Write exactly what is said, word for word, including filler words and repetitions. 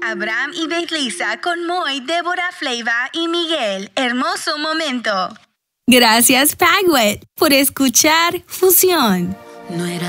Abraham y Belisa con Moy, Débora, Flava y Miguel. Hermoso momento. Gracias, Pagwet, por escuchar Fusión. No era